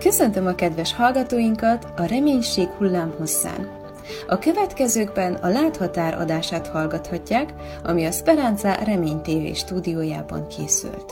Köszöntöm a kedves hallgatóinkat a Reménység hullámhosszán. A következőkben a Láthatár adását hallgathatják, ami a Speranza Remény TV stúdiójában készült.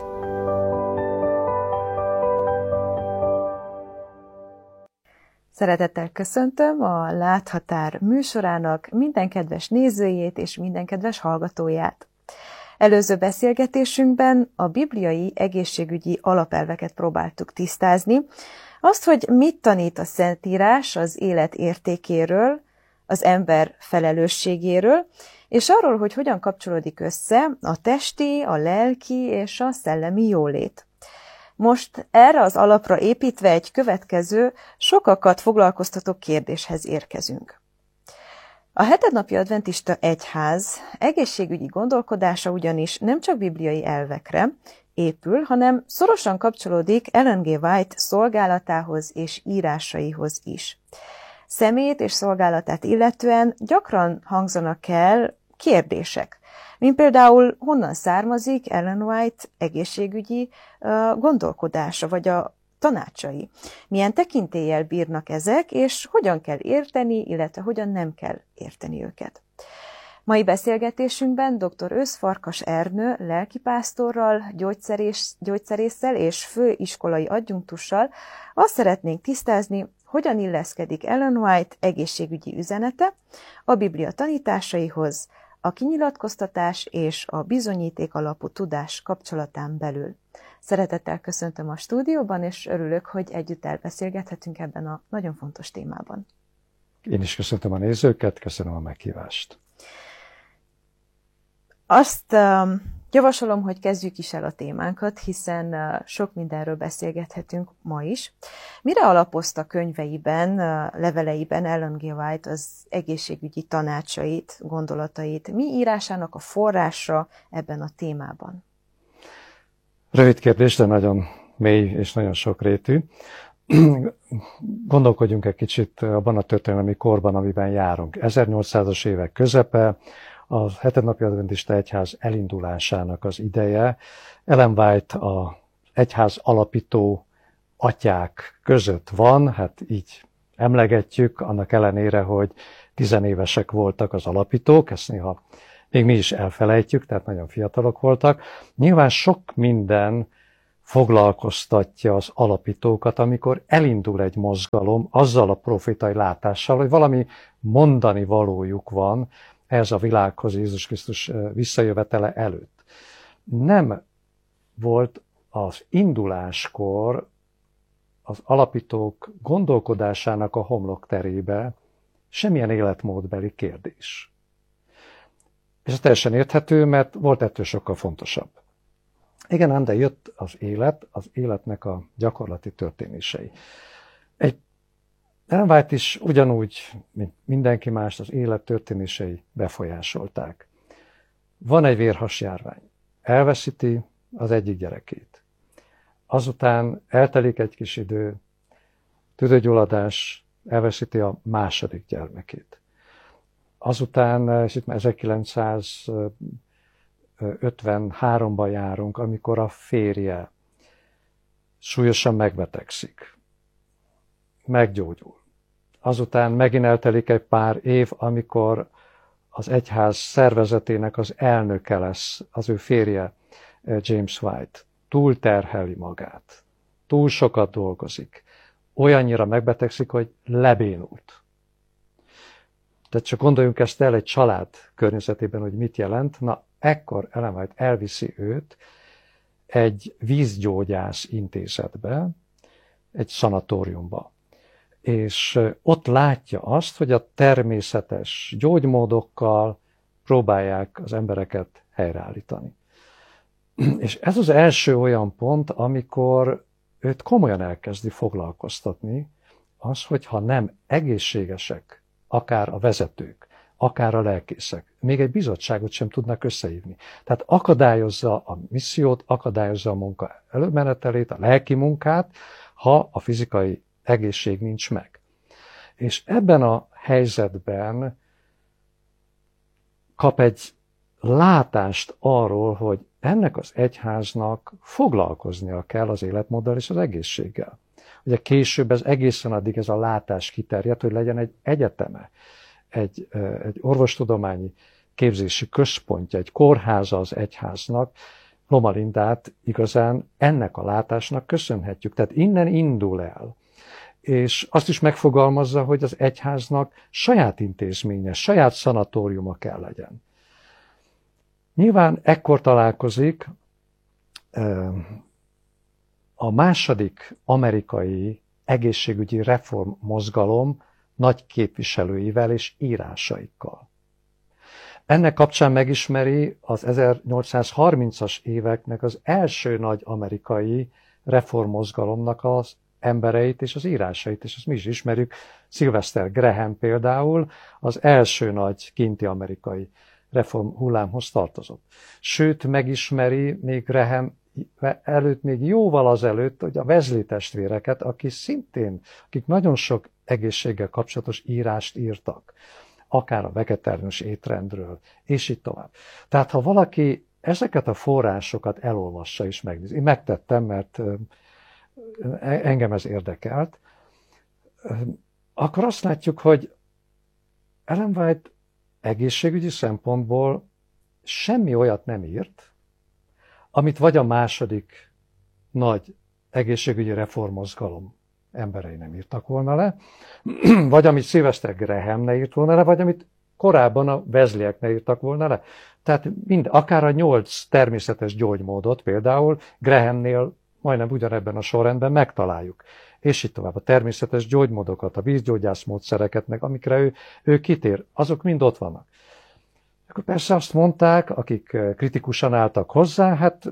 Szeretettel köszöntöm a Láthatár műsorának minden kedves nézőjét és minden kedves hallgatóját. Előző beszélgetésünkben a bibliai egészségügyi alapelveket próbáltuk tisztázni, azt, hogy mit tanít a Szentírás az élet értékéről, az ember felelősségéről, és arról, hogy hogyan kapcsolódik össze a testi, a lelki és a szellemi jólét. Most erre az alapra építve egy következő, sokakat foglalkoztató kérdéshez érkezünk. A hetednapi adventista egyház egészségügyi gondolkodása ugyanis nem csak bibliai elvekre épül, hanem szorosan kapcsolódik Ellen G. White szolgálatához és írásaihoz is. Személyét és szolgálatát illetően gyakran hangzanak el kérdések, mint például honnan származik Ellen White egészségügyi gondolkodása, vagy a tanácsai. Milyen tekintéllyel bírnak ezek, és hogyan kell érteni, illetve hogyan nem kell érteni őket. Mai beszélgetésünkben dr. Ősz Farkas Ernő lelkipásztorral, gyógyszerésszel és főiskolai adjunktussal azt szeretnénk tisztázni, hogyan illeszkedik Ellen White egészségügyi üzenete a Biblia tanításaihoz, a kinyilatkoztatás és a bizonyíték alapú tudás kapcsolatán belül. Szeretettel köszöntöm a stúdióban, és örülök, hogy együtt elbeszélgethetünk ebben a nagyon fontos témában. Én is köszöntöm a nézőket, köszönöm a meghívást. Azt javasolom, hogy kezdjük is el a témánkat, hiszen sok mindenről beszélgethetünk ma is. Mire alapozta könyveiben, leveleiben Ellen G. White az egészségügyi tanácsait, gondolatait? Mi írásának a forrása ebben a témában? Rövid kérdés, de nagyon mély és nagyon sokrétű. Gondolkodjunk egy kicsit abban a történelmi korban, amiben járunk. 1800-as évek közepe, a hetednapi adventista egyház elindulásának az ideje. Ellen White az egyház alapító atyák között van, hát így emlegetjük, annak ellenére, hogy tizenévesek voltak az alapítók, ezt néha még mi is elfelejtjük, tehát nagyon fiatalok voltak. Nyilván sok minden foglalkoztatja az alapítókat, amikor elindul egy mozgalom azzal a profétai látással, hogy valami mondani valójuk van ez a világhoz Jézus Krisztus visszajövetele előtt. Nem volt az induláskor az alapítók gondolkodásának a homlokterébe semmilyen életmódbeli kérdés. És ez teljesen érthető, mert volt ettől sokkal fontosabb. Igen, ám de jött az életnek a gyakorlati történései. Ellen White is ugyanúgy, mint mindenki más, az élet történései befolyásolták. Van egy vérhasjárvány, elveszíti az egyik gyerekét. Azután eltelik egy kis idő, tüdőgyulladás, elveszíti a második gyermekét. Azután, és itt már 1953-ban járunk, amikor a férje súlyosan megbetegszik, meggyógyul. Azután megint eltelik egy pár év, amikor az egyház szervezetének az elnöke lesz, az ő férje, James White. Túlterheli magát, túl sokat dolgozik, olyannyira megbetegszik, hogy lebénult. Tehát csak gondoljunk ezt el egy család környezetében, hogy mit jelent. Na, ekkor Ellen White elviszi őt egy vízgyógyász intézetbe, egy szanatóriumba. És ott látja azt, hogy a természetes gyógymódokkal próbálják az embereket helyreállítani. És ez az első olyan pont, amikor őt komolyan elkezdi foglalkoztatni, az, hogyha nem egészségesek, akár a vezetők, akár a lelkészek, még egy bizottságot sem tudnak összehívni. Tehát akadályozza a missziót, akadályozza a munka előmenetelét, a lelki munkát, ha a fizikai egészség nincs meg. És ebben a helyzetben kap egy látást arról, hogy ennek az egyháznak foglalkoznia kell az életmóddal és az egészséggel. Ugye később ez egészen addig ez a látás kiterjedt, hogy legyen egy egyeteme, egy orvostudományi képzési központja, egy kórháza az egyháznak. Loma Lindát igazán ennek a látásnak köszönhetjük. Tehát innen indul el. És azt is megfogalmazza, hogy az egyháznak saját intézménye, saját szanatóriuma kell legyen. Nyilván ekkor találkozik a második amerikai egészségügyi reformmozgalom nagy képviselőivel és írásaikkal. Ennek kapcsán megismeri az 1830-as éveknek az első nagy amerikai reformmozgalomnak az embereit és az írásait, és ezt mi is ismerjük. Sylvester Graham például az első nagy kinti amerikai reform hullámhoz tartozott. Sőt, megismeri még Graham előtt, még jóval azelőtt, hogy a Wesley testvéreket, akik nagyon sok egészséggel kapcsolatos írást írtak, akár a vegetáriánus étrendről, és így tovább. Tehát, ha valaki ezeket a forrásokat elolvassa és megnézi, én megtettem, mert engem ez érdekelt, akkor azt látjuk, hogy Ellen White egészségügyi szempontból semmi olyat nem írt, amit vagy a második nagy egészségügyi reformmozgalom emberei nem írtak volna le, vagy amit Sylvester Graham ne írt volna le, vagy amit korábban a Wesleyek ne írtak volna le. Tehát akár a 8 természetes gyógymódot például Grahamnél majdnem ugyanebben a sorrendben megtaláljuk. És így tovább a természetes gyógymódokat, a vízgyógyász módszereket, meg amikre ő kitér, azok mind ott vannak. Akkor persze azt mondták, akik kritikusan álltak hozzá, hát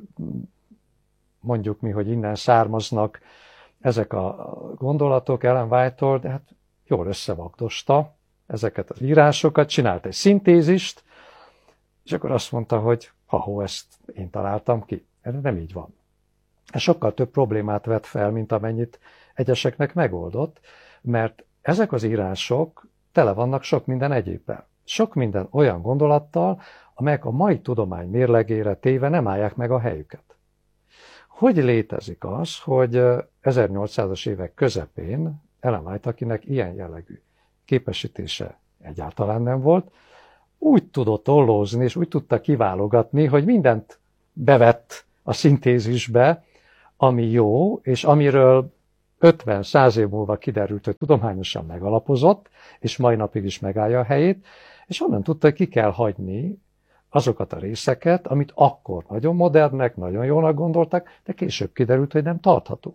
mondjuk mi, hogy innen származnak ezek a gondolatok Ellen White-tól, de hát jól összevagdosta ezeket az írásokat, csinált egy szintézist, és akkor azt mondta, hogy ezt én találtam ki. Ez nem így van. Ez sokkal több problémát vet fel, mint amennyit egyeseknek megoldott, mert ezek az írások tele vannak sok minden egyébben. Sok minden olyan gondolattal, amelyek a mai tudomány mérlegére téve nem állják meg a helyüket. Hogy létezik az, hogy 1800-as évek közepén Ellen White, akinek ilyen jellegű képesítése egyáltalán nem volt, úgy tudott ollózni, és úgy tudta kiválogatni, hogy mindent bevett a szintézisbe, ami jó, és amiről 50-100 év múlva kiderült, hogy tudományosan megalapozott, és mai napig is megállja a helyét, és onnan tudta, hogy ki kell hagyni azokat a részeket, amit akkor nagyon modernnek, nagyon jónak gondoltak, de később kiderült, hogy nem tartható.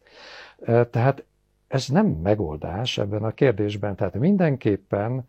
Tehát ez nem megoldás ebben a kérdésben. Tehát mindenképpen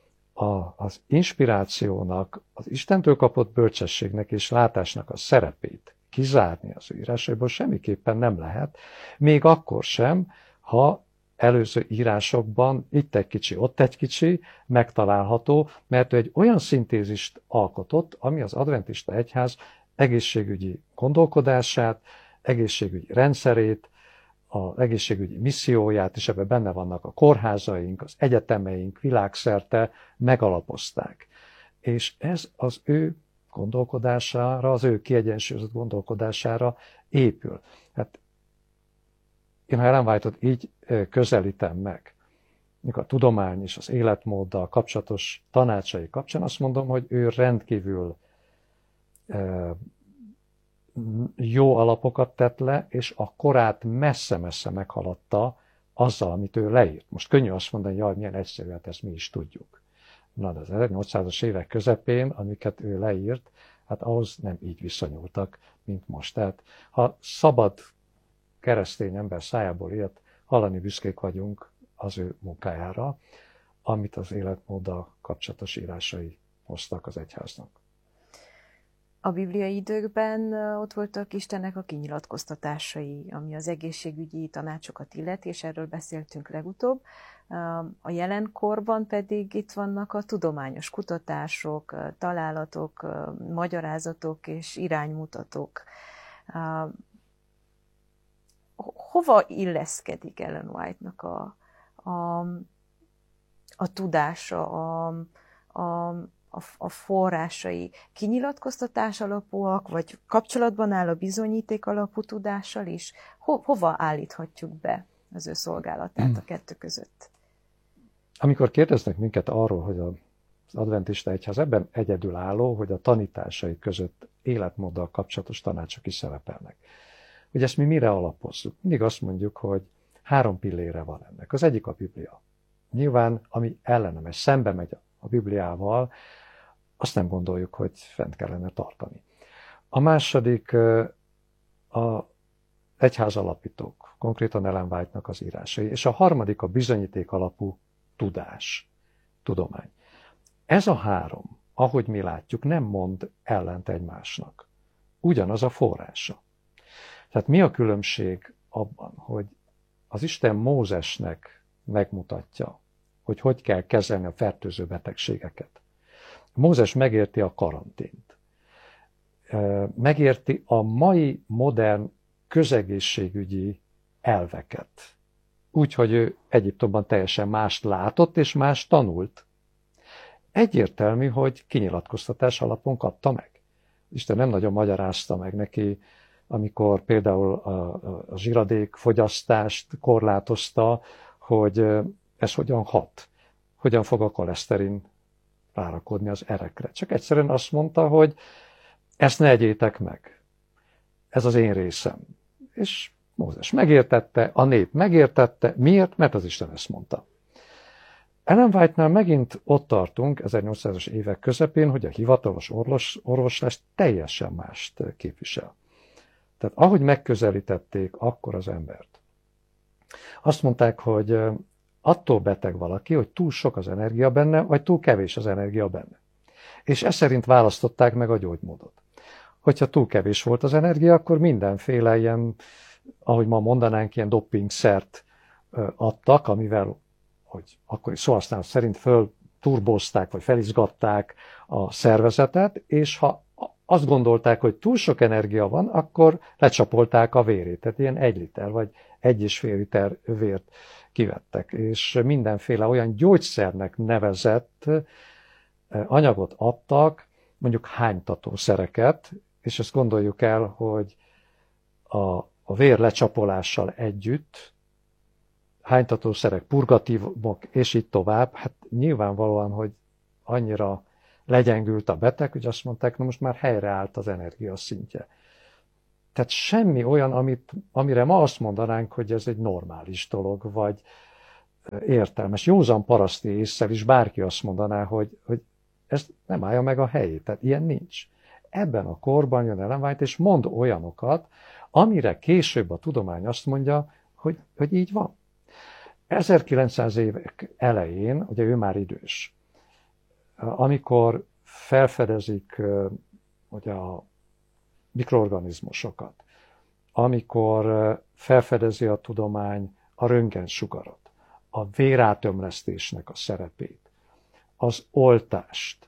az inspirációnak, az Istentől kapott bölcsességnek és látásnak a szerepét kizárni az írásaiból semmiképpen nem lehet, még akkor sem, ha előző írásokban itt egy kicsi, ott egy kicsi megtalálható, mert ő egy olyan szintézist alkotott, ami az adventista egyház egészségügyi gondolkodását, egészségügyi rendszerét, az egészségügyi misszióját, és ebben benne vannak a kórházaink, az egyetemeink világszerte megalapozták. És ez az ő gondolkodására, az ő kiegyensúlyozott gondolkodására épül. Hát én ha Ellen White-ot így közelítem meg, a tudomány és az életmóddal kapcsolatos tanácsai kapcsán, azt mondom, hogy ő rendkívül jó alapokat tett le, és a korát messze-messze meghaladta azzal, amit ő leírt. Most könnyű azt mondani, hogy milyen egyszerű, hát ezt mi is tudjuk. Na, de az 1800-as évek közepén, amiket ő leírt, hát ahhoz nem így viszonyultak, mint most. Tehát ha szabad keresztény ember szájából ilyet, hallani büszkék vagyunk az ő munkájára, amit az életmóddal kapcsolatos írásai hoztak az egyháznak. A bibliai időkben ott voltak Istennek a kinyilatkoztatásai, ami az egészségügyi tanácsokat illeti, és erről beszéltünk legutóbb. A jelenkorban pedig itt vannak a tudományos kutatások, találatok, magyarázatok és iránymutatók. Hova illeszkedik Ellen White-nak a tudása, a forrásai? Kinyilatkoztatás alapúak, vagy kapcsolatban áll a bizonyíték alapú tudással is? Hova állíthatjuk be az ő szolgálatát a kettő között. Amikor kérdeznek minket arról, hogy az adventista egyház ebben egyedülálló, hogy a tanításai között életmóddal kapcsolatos tanácsok is szerepelnek. Hogy ezt mi mire alapozzuk? Mindig azt mondjuk, hogy 3 pillére van ennek. Az egyik a Biblia. Nyilván, ami ellenemes, szembe megy a Bibliával, azt nem gondoljuk, hogy fent kellene tartani. A második a egyház alapítók, konkrétan Ellen White-nak az írásai, és a harmadik a bizonyíték alapú tudás, tudomány. Ez a 3, ahogy mi látjuk, nem mond ellent egymásnak. Ugyanaz a forrása. Tehát mi a különbség abban, hogy az Isten Mózesnek megmutatja, hogy hogy kell kezelni a fertőző betegségeket. Mózes megérti a karantént. Megérti a mai modern közegészségügyi elveket. Úgyhogy ő Egyiptomban teljesen mást látott és mást tanult. Egyértelmű, hogy kinyilatkoztatás alapon kapta meg. Isten nem nagyon magyarázta meg neki, amikor például a zsiradék fogyasztást korlátozta, hogy ez hogyan hat, hogyan fog a koleszterin rárakodni az erekre. Csak egyszerűen azt mondta, hogy ezt ne egyétek meg. Ez az én részem. És Mózes megértette, a nép megértette. Miért? Mert az Isten ezt mondta. Ellen White-nál megint ott tartunk, 1800-as évek közepén, hogy a hivatalos orvoslás teljesen mást képvisel. Tehát ahogy megközelítették akkor az embert. Azt mondták, hogy attól beteg valaki, hogy túl sok az energia benne, vagy túl kevés az energia benne. És ez szerint választották meg a gyógymódot. Hogyha túl kevés volt az energia, akkor mindenféle ilyen, ahogy ma mondanánk, ilyen doppingszert adtak, amivel, hogy akkori szóhasználat szerint fölturbozták, vagy felizgatták a szervezetet, és ha azt gondolták, hogy túl sok energia van, akkor lecsapolták a vérét. Tehát ilyen 1 liter, vagy 1,5 liter vért kivettek. És mindenféle olyan gyógyszernek nevezett anyagot adtak, mondjuk hánytatószereket, és ezt gondoljuk el, hogy a vér lecsapolással együtt hánytatószerek, purgatívok, és így tovább, hát nyilvánvalóan, hogy annyira legyengült a beteg, hogy azt mondták, na most már helyreállt az energia szintje. Tehát semmi olyan, amire ma azt mondanánk, hogy ez egy normális dolog, vagy értelmes. Józan paraszti ésszel is bárki azt mondaná, hogy ez nem állja meg a helyét. Tehát ilyen nincs. Ebben a korban jön Ellen White, és mond olyanokat, amire később a tudomány azt mondja, hogy így van. 1900 évek elején, ugye ő már idős, amikor felfedezik ugye a mikroorganizmusokat, amikor felfedezi a tudomány a röntgensugarat, a vérátömlesztésnek a szerepét, az oltást,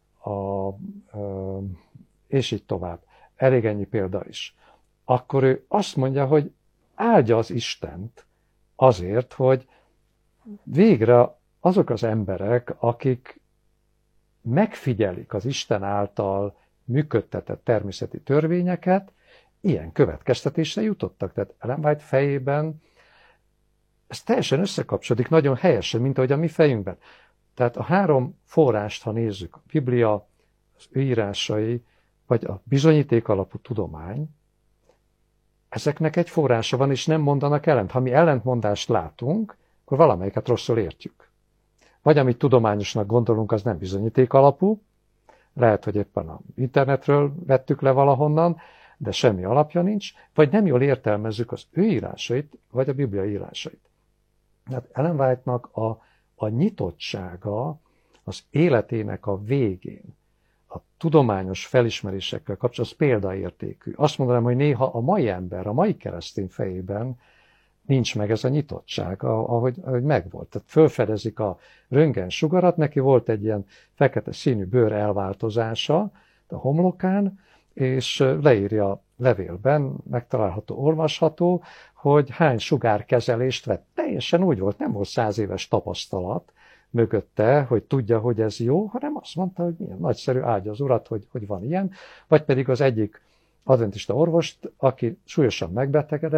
és így tovább. Elég ennyi példa is. Akkor ő azt mondja, hogy áldja az Istent azért, hogy végre azok az emberek, akik megfigyelik az Isten által működtetett természeti törvényeket, ilyen következtetésre jutottak. Tehát Ellen White fejében ez teljesen összekapcsolódik nagyon helyesen, mint ahogy a mi fejünkben. Tehát a 3 forrást, ha nézzük, a Biblia, az ő írásai, vagy a bizonyíték alapú tudomány, ezeknek egy forrása van, és nem mondanak ellent. Ha mi ellentmondást látunk, akkor valamelyiket rosszul értjük. Vagy amit tudományosnak gondolunk, az nem bizonyíték alapú, lehet, hogy éppen az internetről vettük le valahonnan, de semmi alapja nincs, vagy nem jól értelmezzük az ő írásait, vagy a Biblia írásait. Tehát Ellen White-nak a nyitottsága az életének a végén, a tudományos felismerésekkel kapcsolatban az példaértékű. Azt mondanám, hogy néha a mai ember, a mai keresztény fejében nincs meg ez a nyitottság, ahogy megvolt. Tehát fölfedezik a röntgensugarat, neki volt egy ilyen fekete színű bőr elváltozása a homlokán, és leírja a levélben, megtalálható, olvasható, hogy hány sugárkezelést vett. Teljesen úgy volt, nem volt 100 éves tapasztalat mögötte, hogy tudja, hogy ez jó, hanem azt mondta, hogy milyen nagyszerű, áldja az Urat, hogy van ilyen. Vagy pedig az egyik adventista orvost, aki súlyosan megbetegedett,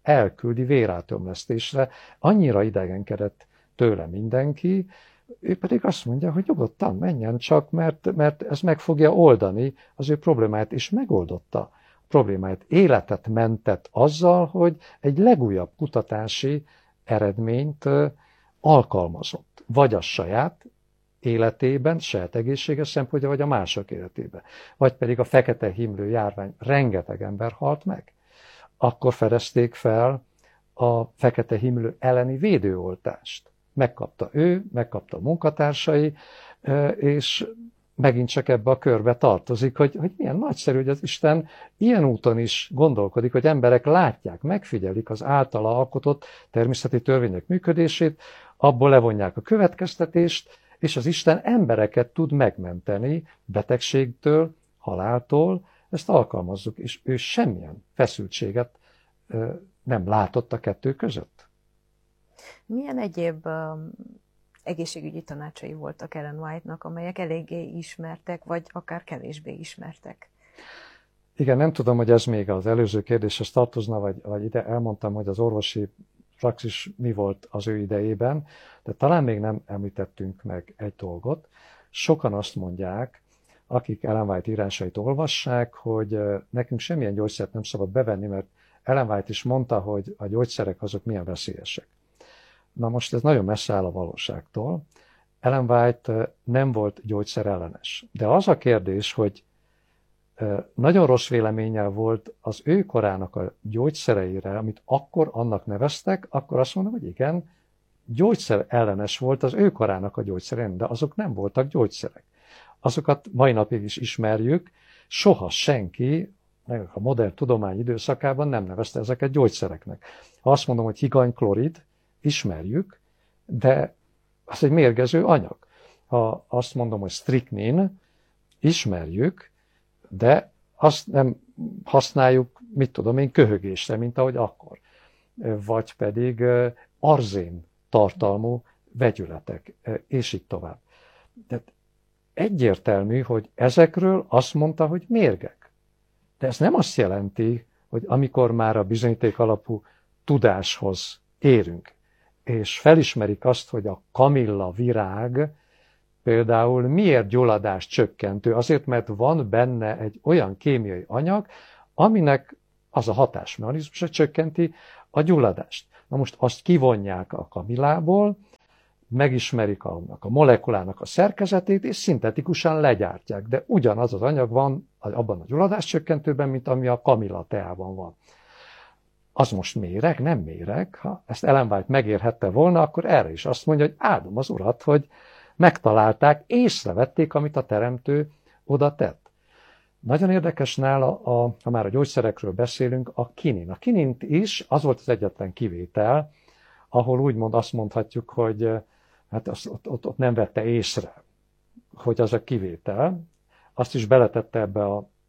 elküldi vérátömlesztésre. Annyira idegenkedett tőle mindenki, ő pedig azt mondja, hogy nyugodtan menjen csak, mert ez meg fogja oldani az ő problémáját, és megoldotta a problémáját. Életet mentett azzal, hogy egy legújabb kutatási eredményt alkalmazott, vagy a saját életében, saját egészséges szempontja, vagy a mások életében. Vagy pedig a fekete himlő járvány, rengeteg ember halt meg. Akkor fedezték fel a fekete himlő elleni védőoltást. Megkapta ő, megkapta a munkatársai, és megint csak ebbe a körbe tartozik, hogy milyen nagyszerű, hogy az Isten ilyen úton is gondolkodik, hogy emberek látják, megfigyelik az általa alkotott természeti törvények működését, abból levonják a következtetést, és az Isten embereket tud megmenteni betegségtől, haláltól, ezt alkalmazzuk, és ő semmilyen feszültséget nem látott a kettő között. Milyen egyéb egészségügyi tanácsai voltak Ellen White-nak, amelyek eléggé ismertek, vagy akár kevésbé ismertek? Igen, nem tudom, hogy ez még az előző kérdéshez tartozna, vagy ide elmondtam, hogy az orvosi praxis mi volt az ő idejében, de talán még nem említettünk meg egy dolgot. Sokan azt mondják, akik Ellen White írásait olvassák, hogy nekünk semmilyen gyógyszert nem szabad bevenni, mert Ellen White is mondta, hogy a gyógyszerek azok milyen veszélyesek. Na most ez nagyon messze áll a valóságtól. Ellen White nem volt gyógyszerellenes. De az a kérdés, hogy nagyon rossz véleménnyel volt az ő korának a gyógyszereire, amit akkor annak neveztek, akkor azt mondom, hogy igen, gyógyszerellenes volt az ő korának a gyógyszerein, de azok nem voltak gyógyszerek. Azokat mai napig is ismerjük, soha senki a modern tudomány időszakában nem nevezte ezeket gyógyszereknek. Ha azt mondom, hogy higanyklorid, ismerjük, de az egy mérgező anyag. Ha azt mondom, hogy striknin, ismerjük, de azt nem használjuk, mit tudom én, köhögésre, mint ahogy akkor. Vagy pedig arzén tartalmú vegyületek, és így tovább. De egyértelmű, hogy ezekről azt mondta, hogy mérgek. De ez nem azt jelenti, hogy amikor már a bizonyíték alapú tudáshoz érünk, és felismerik azt, hogy a kamilla virág például miért gyulladás csökkentő? Azért, mert van benne egy olyan kémiai anyag, aminek az a hatásmechanizmus, hogy csökkenti a gyulladást. Na most azt kivonják a kamillából, megismerik annak a molekulának a szerkezetét, és szintetikusan legyártják. De ugyanaz az anyag van abban a gyulladás csökkentőben, mint ami a kamilla teában van. Az most méreg? Nem méreg. Ha ezt Ellen White megérhette volna, akkor erre is azt mondja, hogy áldom az Urat, hogy megtalálták, észrevették, amit a teremtő oda tett. Nagyon érdekes nála, ha már a gyógyszerekről beszélünk, a kinin. A kinint is, az volt az egyetlen kivétel, ahol úgymond azt mondhatjuk, hogy hát ott nem vette észre, hogy az a kivétel. Azt is beletette ebbe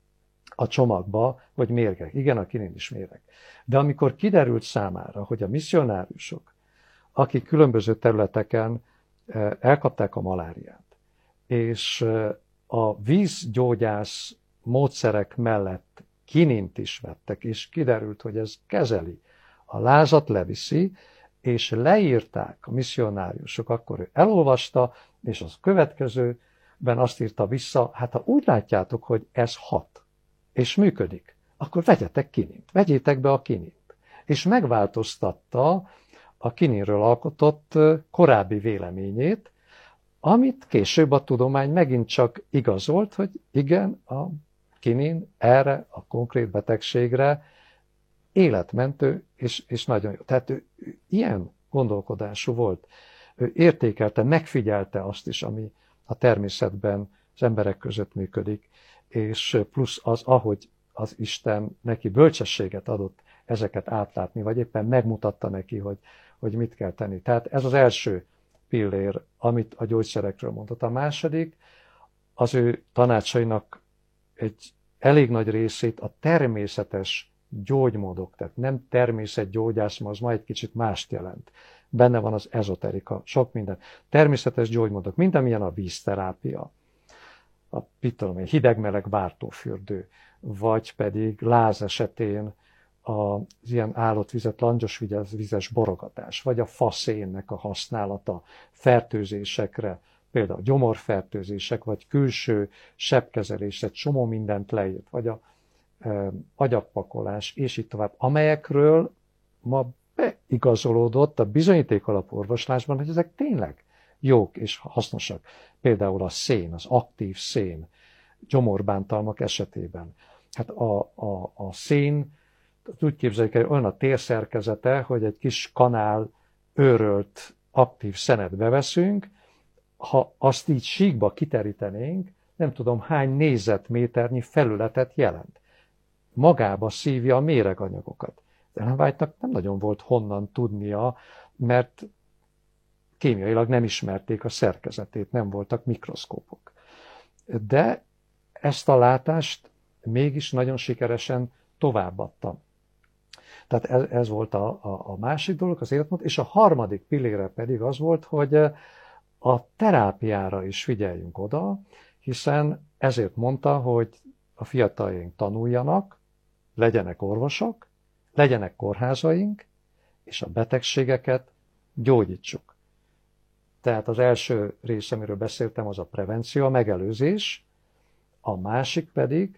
a csomagba, hogy mérgek. Igen, a kinin is méreg. De amikor kiderült számára, hogy a misszionáriusok, akik különböző területeken elkapták a maláriát, és a vízgyógyász módszerek mellett kinint is vettek, és kiderült, hogy ez kezeli, a lázat leviszi, és leírták a misszionáriusok, akkor ő elolvasta, és az következőben azt írta vissza, hát ha úgy látjátok, hogy ez hat, és működik, akkor vegyetek kinint, vegyétek be a kinint. És megváltoztatta a kininről alkotott korábbi véleményét, amit később a tudomány megint csak igazolt, hogy igen, a kinin erre a konkrét betegségre életmentő, és nagyon jó. Tehát ő ilyen gondolkodású volt. Ő értékelte, megfigyelte azt is, ami a természetben az emberek között működik, és plusz az, ahogy az Isten neki bölcsességet adott ezeket átlátni, vagy éppen megmutatta neki, hogy mit kell tenni. Tehát ez az első pillér, amit a gyógyszerekről mondott. A második, az ő tanácsainak egy elég nagy részét a természetes gyógymódok, tehát nem természetgyógyász, az ma egy kicsit mást jelent. Benne van az ezoterika, sok minden. Természetes gyógymódok, mint amilyen a vízterápia, a hideg-meleg váltófürdő, vagy pedig láz esetén az ilyen állott vizet, langyos vizes borogatás, vagy a faszénnek a használata fertőzésekre, például gyomorfertőzések, vagy külső sebkezelés, egy csomó mindent leírt, vagy a agyagpakolás, és így tovább, amelyekről ma beigazolódott a bizonyíték alapú orvoslásban, hogy ezek tényleg jók és hasznosak. Például a szén, az aktív szén, gyomorbántalmak esetében. Hát a szén, úgy képzeljük el, olyan a térszerkezete, hogy egy kis kanál őrölt aktív szenet beveszünk, ha azt így síkba kiterítenénk, nem tudom hány négyzetméternyi felületet jelent. Magába szívja a méreganyagokat. Ellen White-nak nem nagyon volt honnan tudnia, mert kémiailag nem ismerték a szerkezetét, nem voltak mikroszkópok. De ezt a látást mégis nagyon sikeresen továbbadta. Tehát ez volt a másik dolog, az életmód, és a harmadik pillére pedig az volt, hogy a terápiára is figyeljünk oda, hiszen ezért mondta, hogy a fiataljaink tanuljanak, legyenek orvosok, legyenek kórházaink, és a betegségeket gyógyítsuk. Tehát az első rész, amiről beszéltem, az a prevenció, a megelőzés, a másik pedig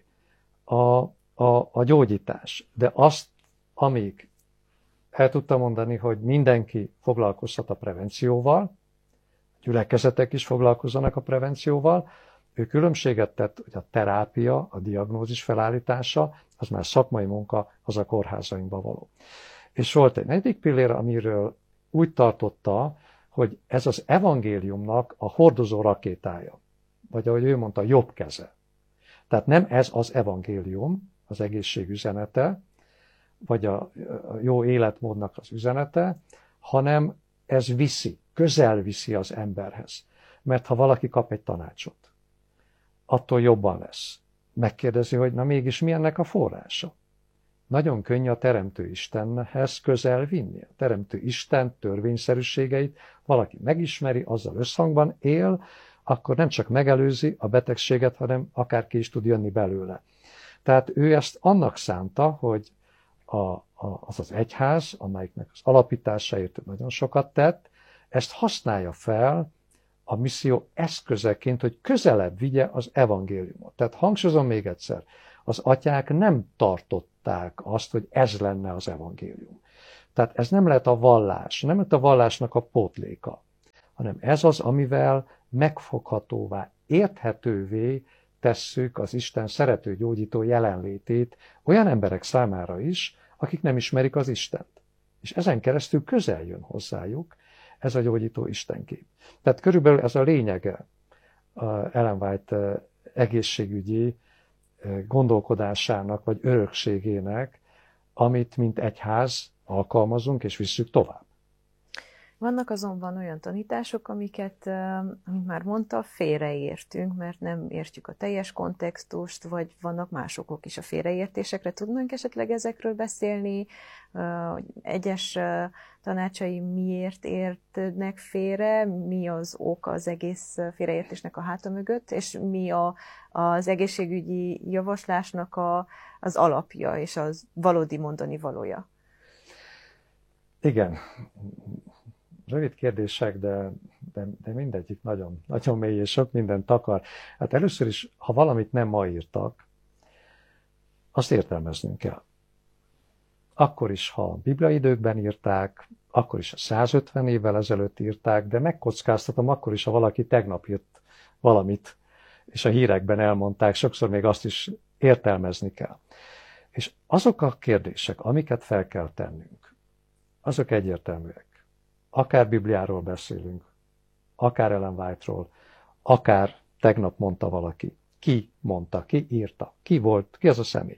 a gyógyítás. De azt, amíg el tudtam mondani, hogy mindenki foglalkozhat a prevencióval, gyülekezetek is foglalkozzanak a prevencióval, ő különbséget tett, hogy a terápia, a diagnózis felállítása, az már szakmai munka, az a kórházainkban való. És volt egy negyedik pillér, amiről úgy tartotta, hogy ez az evangéliumnak a hordozó rakétája, vagy ahogy ő mondta, jobb keze. Tehát nem ez az evangélium, az egészség üzenete, vagy a jó életmódnak az üzenete, hanem ez közel viszi az emberhez. Mert ha valaki kap egy tanácsot, attól jobban lesz. Megkérdezi, hogy na mégis mi ennek a forrása? Nagyon könnyű a Teremtő Istenhez közel vinni. A Teremtő Isten törvényszerűségeit valaki megismeri, azzal összhangban él, akkor nem csak megelőzi a betegséget, hanem akár ki is tud jönni belőle. Tehát ő ezt annak szánta, hogy az az egyház, amelyiknek az alapításáért nagyon sokat tett, ezt használja fel a misszió eszközeként, hogy közelebb vigye az evangéliumot. Tehát hangsúlyozom még egyszer, az atyák nem tartották azt, hogy ez lenne az evangélium. Tehát ez nem lehet a vallás, nem lehet a vallásnak a pótléka, hanem ez az, amivel megfoghatóvá, érthetővé tesszük az Isten szerető gyógyító jelenlétét olyan emberek számára is, akik nem ismerik az Istent. És ezen keresztül közel jön hozzájuk ez a gyógyító Istenkép. Tehát körülbelül ez a lényege Ellen White egészségügyi gondolkodásának, vagy örökségének, amit mint egyház alkalmazunk és visszük tovább. Vannak azonban olyan tanítások, amit már mondta, félreértünk, mert nem értjük a teljes kontextust, vagy vannak más okok is a félreértésekre. Tudnánk esetleg ezekről beszélni, hogy egyes tanácsai miért értnek félre, mi az ok az egész félreértésnek a háta mögött, és mi az egészségügyi javaslásnak az alapja és az valódi mondani valója? Igen. Rövid kérdések, de mindegyik nagyon, nagyon mély és sok mindent akar. Hát először is, ha valamit nem ma írtak, azt értelmeznünk kell. Akkor is, ha a Biblia időkben írták, akkor is, ha 150 évvel ezelőtt írták, de megkockáztatom akkor is, ha valaki tegnap írt valamit, és a hírekben elmondták, sokszor még azt is értelmezni kell. És azok a kérdések, amiket fel kell tennünk, azok egyértelműek. Akár Bibliáról beszélünk, akár Ellen White-ról, akár tegnap mondta valaki. Ki mondta, ki írta, ki volt, ki az a személy.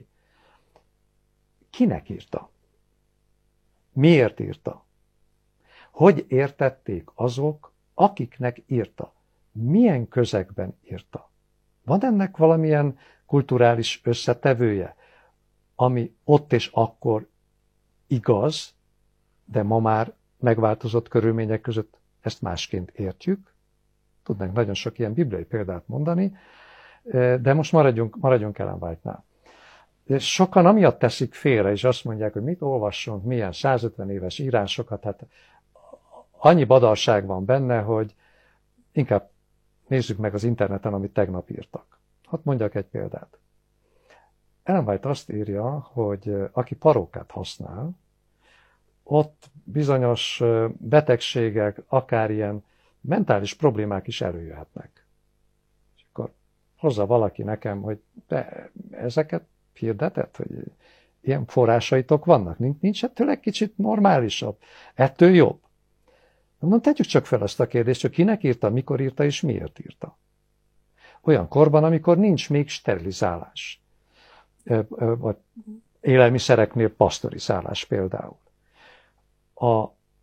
Kinek írta? Miért írta? Hogy értették azok, akiknek írta? Milyen közegben írta? Van ennek valamilyen kulturális összetevője, ami ott és akkor igaz, de ma már megváltozott körülmények között ezt másként értjük. Tudnánk nagyon sok ilyen bibliai példát mondani, de most maradjunk Ellen White-nál. sokan amiatt teszik félre, és azt mondják, hogy mit olvassunk, milyen 150 éves írásokat, hát annyi badalság van benne, hogy inkább nézzük meg az interneten, amit tegnap írtak. Hadd mondjak egy példát. Ellen White azt írja, hogy aki parókát használ, ott bizonyos betegségek, akár ilyen mentális problémák is előjöhetnek. És akkor hozza valaki nekem, hogy te ezeket hirdetett, hogy ilyen forrásaitok vannak? Nincs ettől egy kicsit normálisabb? Ettől jobb? Mondom, tegyük csak fel ezt a kérdést, hogy kinek írta, mikor írta és miért írta. Olyan korban, amikor nincs még sterilizálás. Vagy élelmiszereknél pasztorizálás például. A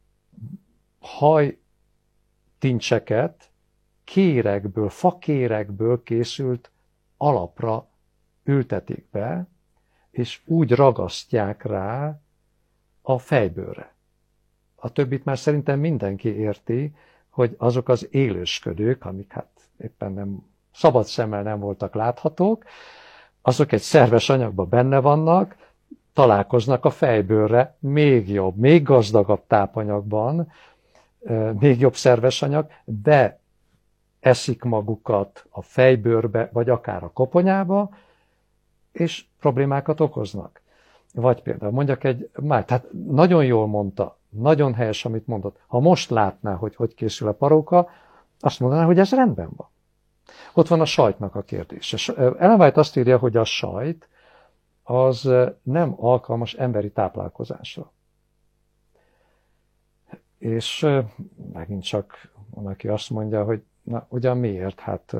hajtincseket kérekből, fakérekből készült alapra ültetik be, és úgy ragasztják rá a fejbőrre. A többit már szerintem mindenki érti, hogy azok az élősködők, amik hát éppen nem szabad szemmel nem voltak láthatók, azok egy szerves anyagban benne vannak, találkoznak a fejbőrre még jobb, még gazdagabb tápanyagban, még jobb szerves anyag, beeszik magukat a fejbőrbe, vagy akár a koponyába, és problémákat okoznak. Vagy például mondjak tehát nagyon jól mondta, nagyon helyes, amit mondott. Ha most látná, hogy készül a paróka, azt mondaná, hogy ez rendben van. Ott van a sajtnak a kérdése. Ellen White azt írja, hogy a sajt az nem alkalmas emberi táplálkozásra. És megint csak van, aki azt mondja, hogy na, ugyan miért? Hát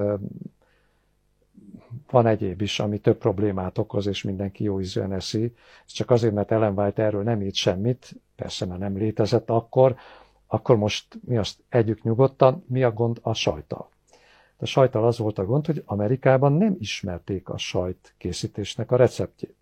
van egyéb is, ami több problémát okoz, és mindenki jó ízűen eszi. Csak azért, mert Ellen White erről nem írt semmit, persze, mert nem létezett akkor most mi azt együk nyugodtan, mi a gond a sajttal? A sajttal az volt a gond, hogy Amerikában nem ismerték a sajt készítésnek a receptjét.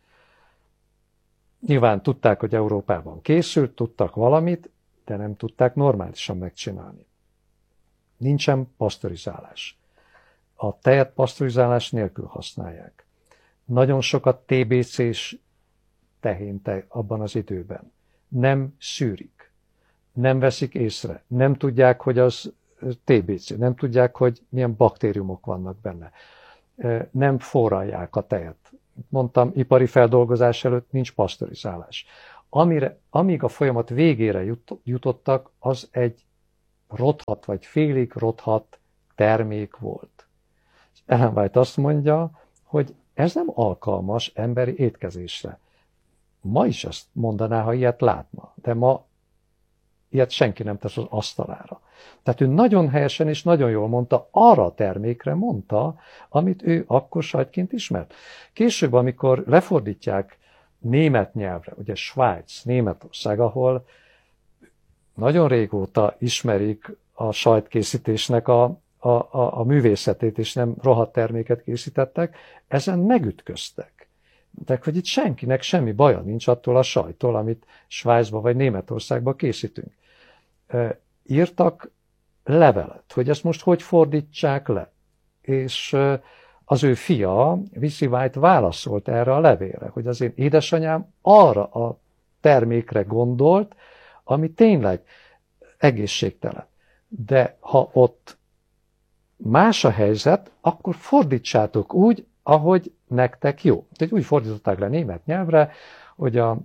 Nyilván tudták, hogy Európában készült, tudtak valamit, de nem tudták normálisan megcsinálni. Nincsen pasztorizálás. A tejet pasztorizálás nélkül használják. Nagyon sokat TBC-s tehéntej abban az időben. Nem szűrik. Nem veszik észre. Nem tudják, hogy az TBC. Nem tudják, hogy milyen baktériumok vannak benne. Nem forralják a tejet. Mondtam, ipari feldolgozás előtt nincs pasztorizálás. Amíg a folyamat végére jutottak, az egy rothadt vagy félig rothadt termék volt. Ellen White azt mondja, hogy ez nem alkalmas emberi étkezésre. Ma is ezt mondaná, ha ilyet látna, de ma ilyet senki nem tesz az asztalára. Tehát ő nagyon helyesen és nagyon jól mondta, arra a termékre mondta, amit ő akkor sajtként ismert. Később, amikor lefordítják német nyelvre, ugye Svájc, Németország, ahol nagyon régóta ismerik a sajtkészítésnek a művészetét, és nem rohadt terméket készítettek, ezen megütköztek. De hogy itt senkinek semmi baja nincs attól a sajttól, amit Svájcba vagy Németországba készítünk. Írtak levelet, hogy ezt most hogy fordítsák le. És az ő fia, Vissy White válaszolt erre a levélre, hogy az én édesanyám arra a termékre gondolt, ami tényleg egészségtelen. De ha ott más a helyzet, akkor fordítsátok úgy, ahogy nektek jó. Tehát úgy fordították le német nyelvre, hogy a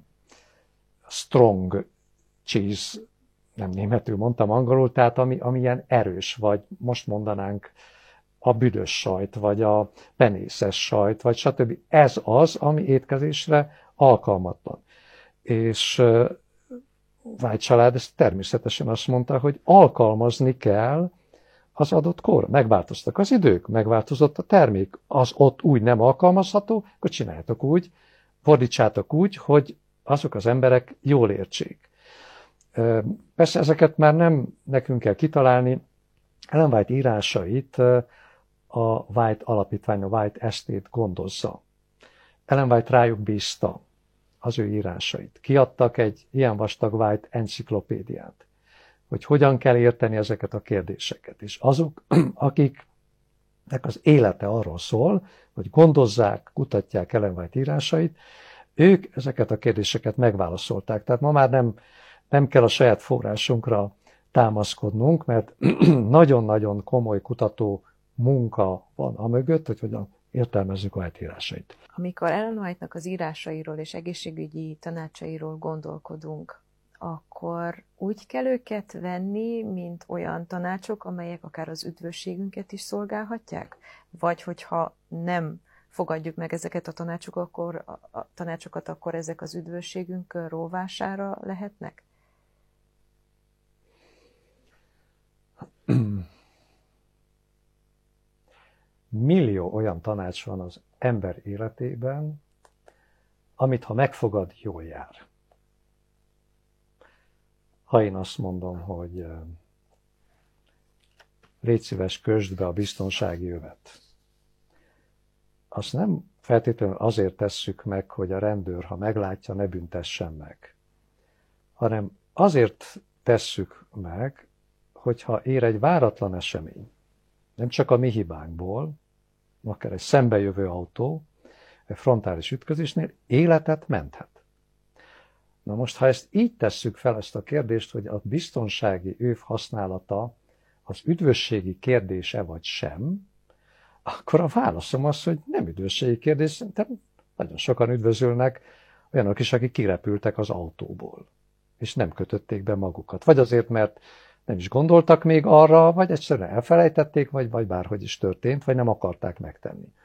strong cheese, nem németül mondtam, angolul, tehát ami ilyen erős, vagy most mondanánk a büdös sajt, vagy a penészes sajt, vagy stb. Ez az, ami étkezésre alkalmatlan. És White család ezt természetesen azt mondta, hogy alkalmazni kell az adott kor. Megváltoztak az idők, megváltozott a termék. Az ott úgy nem alkalmazható, akkor csináljátok úgy, fordítsátok úgy, hogy azok az emberek jól értsék. Persze ezeket már nem nekünk kell kitalálni. Ellen White írásait a White alapítvány, a White Estate gondozza. Ellen White rájuk bízta az ő írásait. Kiadtak egy ilyen vastag White enciklopédiát, hogy hogyan kell érteni ezeket a kérdéseket. És azok, akik az élete arról szól, hogy gondozzák, kutatják Ellen White írásait, ők ezeket a kérdéseket megválaszolták. Tehát ma már nem kell a saját forrásunkra támaszkodnunk, mert nagyon-nagyon komoly kutató munka van amögött, hogy hogyan értelmezzük White írásait. Amikor Ellen White-nak az írásairól és egészségügyi tanácsairól gondolkodunk, akkor úgy kell őket venni, mint olyan tanácsok, amelyek akár az üdvösségünket is szolgálhatják? Vagy hogyha nem fogadjuk meg ezeket a tanácsokat, akkor ezek az üdvösségünk róvására lehetnek? Millió olyan tanács van az ember életében, amit ha megfogad, jól jár. Ha én azt mondom, hogy légy szíves, kösd be a biztonsági övet, azt nem feltétlenül azért tesszük meg, hogy a rendőr, ha meglátja, ne büntessen meg, hanem azért tesszük meg, hogyha ér egy váratlan esemény, nem csak a mi hibánkból, akár egy szembejövő autó, egy frontális ütközésnél életet menthet. Na most, ha ezt így tesszük fel ezt a kérdést, hogy a biztonsági öv használata az üdvösségi kérdése vagy sem, akkor a válaszom az, hogy nem üdvösségi kérdés, de nagyon sokan üdvözölnek olyanok is, akik kirepültek az autóból, és nem kötötték be magukat. Vagy azért, mert nem is gondoltak még arra, vagy egyszerűen elfelejtették, vagy bárhogy is történt, vagy nem akarták megtenni.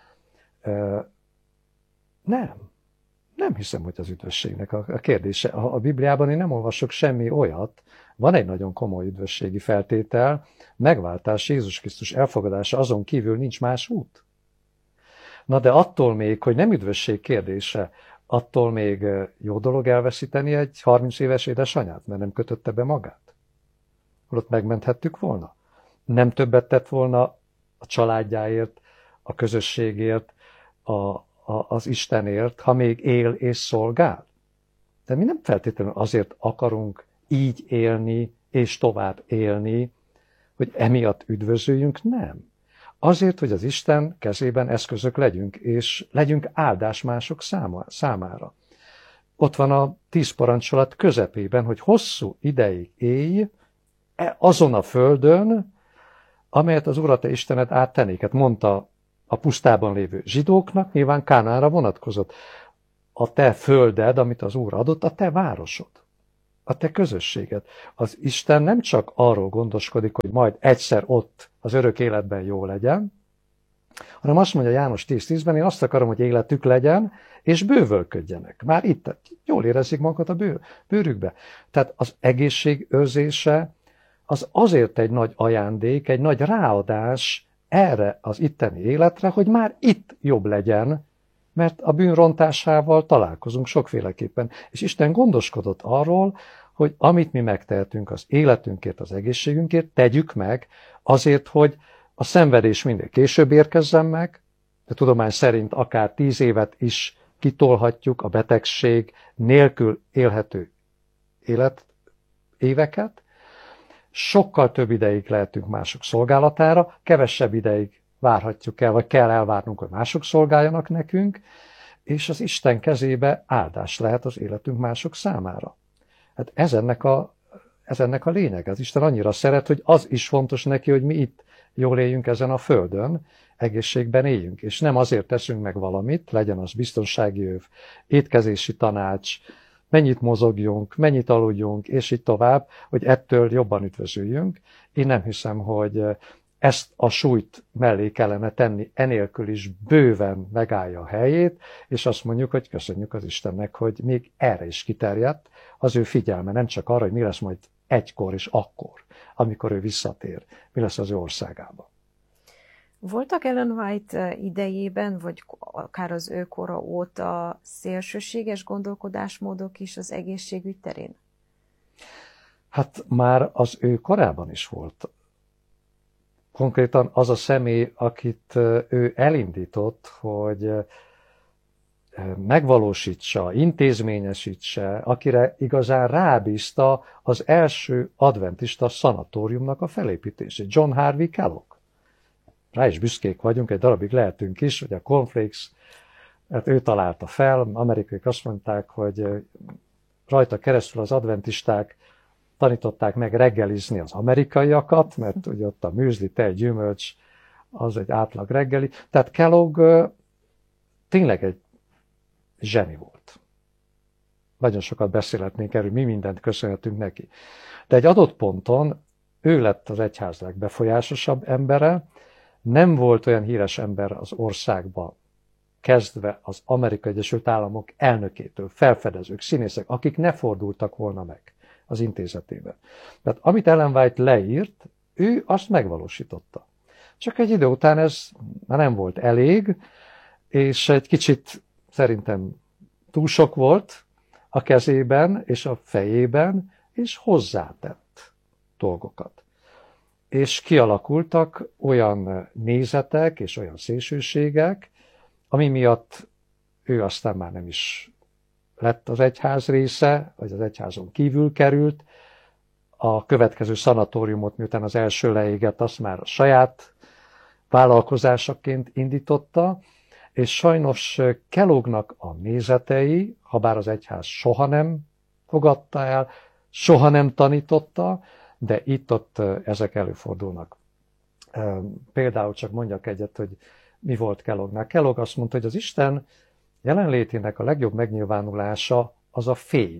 Nem hiszem, hogy az üdvösségnek a kérdése. A Bibliában én nem olvasok semmi olyat, van egy nagyon komoly üdvösségi feltétel, megváltás, Jézus Krisztus elfogadása, azon kívül nincs más út. Na de attól még, hogy nem üdvösség kérdése, attól még jó dolog elveszíteni egy 30 éves édesanyát, mert nem kötötte be magát. Holott megmenthettük volna. Nem többet tett volna a családjáért, a közösségért, az Istenért, ha még él és szolgál. De mi nem feltétlenül azért akarunk így élni és tovább élni, hogy emiatt üdvözöljünk, nem. Azért, hogy az Isten kezében eszközök legyünk, és legyünk áldás mások számára. Ott van a 10 parancsolat közepében, hogy hosszú ideig élj azon a földön, amelyet az Úr a te Istened áttenéket, mondta a pusztában lévő zsidóknak, nyilván Kánaánra vonatkozott. A te földed, amit az Úr adott, a te városod, a te közösséged. Az Isten nem csak arról gondoskodik, hogy majd egyszer ott az örök életben jó legyen, hanem azt mondja János 10:10-ben, én azt akarom, hogy életük legyen, és bővölködjenek. Már itt jól érezzék magukat a bőrükbe. Tehát az egészség őrzése az azért egy nagy ajándék, egy nagy ráadás erre az itteni életre, hogy már itt jobb legyen, mert a bűn rontásával találkozunk sokféleképpen. És Isten gondoskodott arról, hogy amit mi megtehetünk az életünkért, az egészségünkért, tegyük meg azért, hogy a szenvedés minél később érkezzen meg, de tudomány szerint akár 10 évet is kitolhatjuk a betegség nélkül élhető életéveket, sokkal több ideig lehetünk mások szolgálatára, kevesebb ideig várhatjuk el, vagy kell elvárnunk, hogy mások szolgáljanak nekünk, és az Isten kezébe áldás lehet az életünk mások számára. Hát ez ennek a lényeg. Az Isten annyira szeret, hogy az is fontos neki, hogy mi itt jól éljünk ezen a földön, egészségben éljünk. És nem azért teszünk meg valamit, legyen az biztonsági öv, étkezési tanács, mennyit mozogjunk, mennyit aludjunk, és így tovább, hogy ettől jobban üdvözüljünk. Én nem hiszem, hogy ezt a súlyt mellé kellene tenni, enélkül is bőven megállja a helyét, és azt mondjuk, hogy köszönjük az Istennek, hogy még erre is kiterjedt az ő figyelme, nem csak arra, hogy mi lesz majd egykor és akkor, amikor ő visszatér, mi lesz az ő országában. Voltak Ellen White idejében, vagy akár az ő kora óta szélsőséges gondolkodásmódok is az egészségügy terén? Hát már az ő korában is volt. Konkrétan az a személy, akit ő elindított, hogy megvalósítsa, intézményesítse, akire igazán rábízta az első adventista szanatóriumnak a felépítését, John Harvey Kellogg. rá is büszkék vagyunk, egy darabig lehetünk is, hogy a cornflakes, hát ő találta fel, amerikaiak azt mondták, hogy rajta keresztül az adventisták tanították meg reggelizni az amerikaiakat, mert ugye ott a műzli, tej, gyümölcs, az egy átlag reggeli. Tehát Kellogg tényleg egy zseni volt. Nagyon sokat beszélhetnénk erről, mi mindent köszönhetünk neki. De egy adott ponton ő lett az egyház legbefolyásosabb embere, nem volt olyan híres ember az országban, kezdve az Amerikai Egyesült Államok elnökétől, felfedezők, színészek, akik ne fordultak volna meg az intézetében. Tehát amit Ellen White leírt, ő azt megvalósította. Csak egy idő után ez már nem volt elég, és egy kicsit szerintem túl sok volt a kezében és a fejében, és hozzátett dolgokat. És kialakultak olyan nézetek és olyan szélsőségek, ami miatt ő aztán már nem is lett az egyház része, vagy az egyházon kívül került. A következő szanatóriumot, miután az első leégett, azt már a saját vállalkozásaként indította, és sajnos Kelloggnak a nézetei, habár az egyház soha nem fogadta el, soha nem tanította, de itt-ott ezek előfordulnak. Például csak mondjak egyet, hogy mi volt Kelloggnál. Kellogg azt mondta, hogy az Isten jelenlétének a legjobb megnyilvánulása az a fény.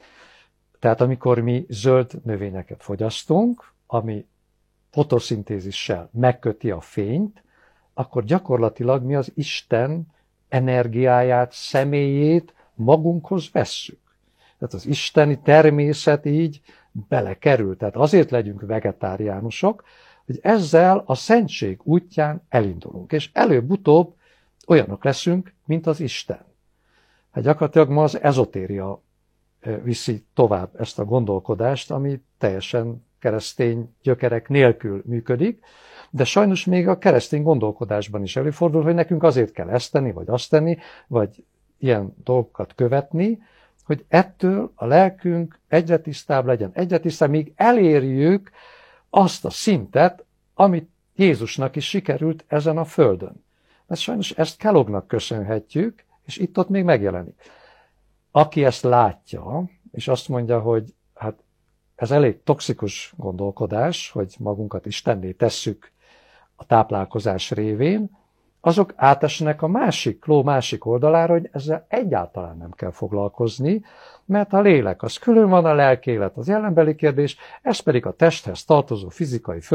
Tehát amikor mi zöld növényeket fogyasztunk, ami fotoszintézissel megköti a fényt, akkor gyakorlatilag mi az Isten energiáját, személyét magunkhoz vesszük. Tehát az isteni természet így belekerül. Tehát azért legyünk vegetáriánusok, hogy ezzel a szentség útján elindulunk. És előbb-utóbb olyanok leszünk, mint az Isten. Hát gyakorlatilag ma az ezotéria viszi tovább ezt a gondolkodást, ami teljesen keresztény gyökerek nélkül működik, de sajnos még a keresztény gondolkodásban is előfordul, hogy nekünk azért kell ezt tenni, vagy azt tenni, vagy ilyen dolgokat követni, hogy ettől a lelkünk egyre tisztább legyen, egyre tisztább, míg elérjük azt a szintet, amit Jézusnak is sikerült ezen a földön. Mert sajnos ezt Kelloggnak köszönhetjük, és itt-ott még megjelenik. Aki ezt látja, és azt mondja, hogy hát ez elég toxikus gondolkodás, hogy magunkat Istenné tesszük a táplálkozás révén, azok átesnek a másik ló másik oldalára, hogy ezzel egyáltalán nem kell foglalkozni, mert a lélek az külön van, a lelkélet az jelenbeli kérdés, ez pedig a testhez tartozó fizikai